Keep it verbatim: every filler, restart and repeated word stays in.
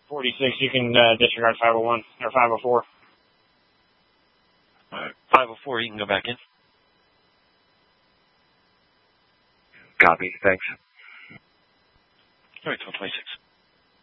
forty-six, you can uh, disregard five oh one, or five oh four. All right, five oh four, you can go back in. Copy, thanks. All right, twelve twenty-six.